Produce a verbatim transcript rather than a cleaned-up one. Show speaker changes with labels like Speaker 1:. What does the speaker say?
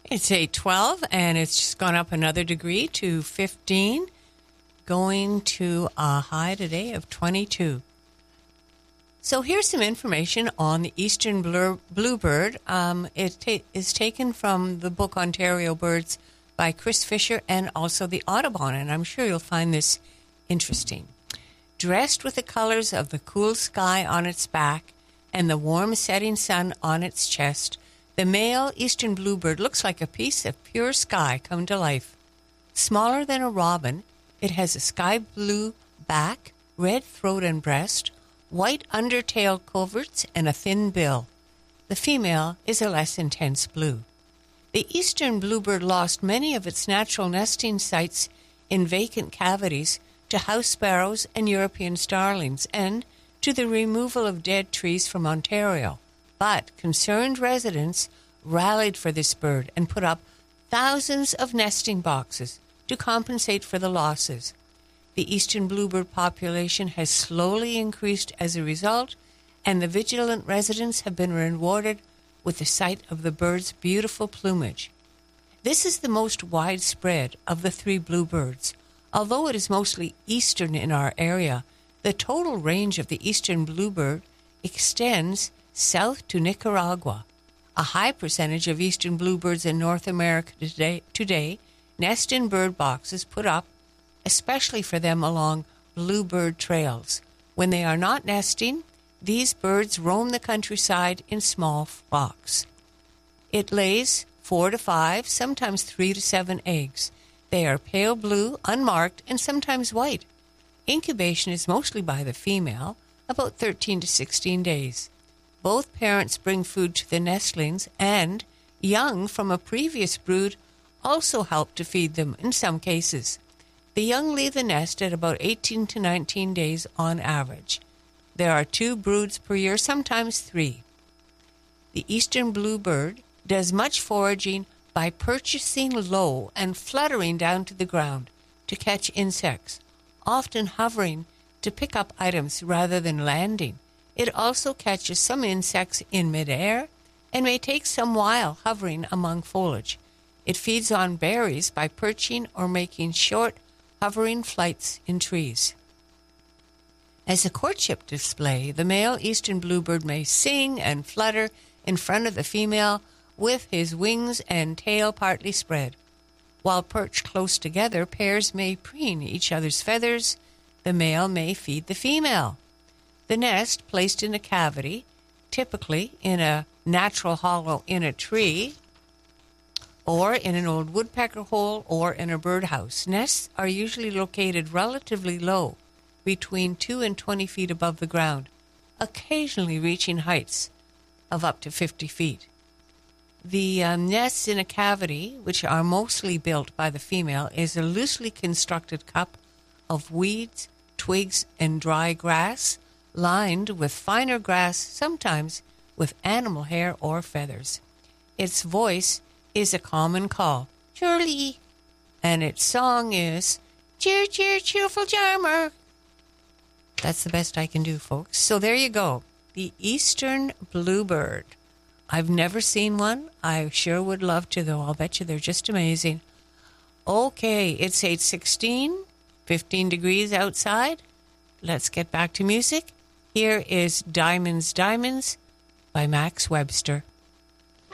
Speaker 1: It's eight twelve, and it's just gone up another degree to fifteen, going to a high today of twenty-two. So here's some information on the eastern blur- bluebird. Um, it ta- is taken from the book Ontario Birds by Chris Fisher and also the Audubon, and I'm sure you'll find this interesting. Dressed with the colors of the cool sky on its back and the warm setting sun on its chest, the male eastern bluebird looks like a piece of pure sky come to life. Smaller than a robin, it has a sky blue back, red throat and breast, white undertail coverts, and a thin bill. The female is a less intense blue. The eastern bluebird lost many of its natural nesting sites in vacant cavities to house sparrows and European starlings and to the removal of dead trees from Ontario. But concerned residents rallied for this bird and put up thousands of nesting boxes to compensate for the losses. The eastern bluebird population has slowly increased as a result, and the vigilant residents have been rewarded with the sight of the bird's beautiful plumage. This is the most widespread of the three bluebirds. Although it is mostly eastern in our area, the total range of the eastern bluebird extends south to Nicaragua. A high percentage of eastern bluebirds in North America today, today nest in bird boxes put up especially for them along bluebird trails. When they are not nesting, these birds roam the countryside in small flocks. It lays four to five, sometimes three to seven eggs. They are pale blue, unmarked, and sometimes white. Incubation is mostly by the female, about thirteen to sixteen days. Both parents bring food to the nestlings, and young from a previous brood also help to feed them in some cases. The young leave the nest at about eighteen to nineteen days on average. There are two broods per year, sometimes three. The eastern bluebird does much foraging by perching low and fluttering down to the ground to catch insects, often hovering to pick up items rather than landing. It also catches some insects in midair and may take some while hovering among foliage. It feeds on berries by perching or making short, hovering flights in trees. As a courtship display, the male eastern bluebird may sing and flutter in front of the female with his wings and tail partly spread. While perched close together, pairs may preen each other's feathers. The male may feed the female. The nest, placed in a cavity, typically in a natural hollow in a tree, or in an old woodpecker hole, or in a birdhouse. Nests are usually located relatively low, between two and twenty feet above the ground, occasionally reaching heights of up to fifty feet. The um, nests in a cavity, which are mostly built by the female, is a loosely constructed cup of weeds, twigs, and dry grass, lined with finer grass, sometimes with animal hair or feathers. Its voice is a common call, "Chirly," and its song is, "Cheer, cheer, cheerful charmer." That's the best I can do, folks. So there you go, the eastern bluebird. I've never seen one. I sure would love to, though. I'll bet you they're just amazing. Okay, it's eight sixteen, fifteen degrees outside. Let's get back to music. Here is Diamonds, Diamonds by Max Webster.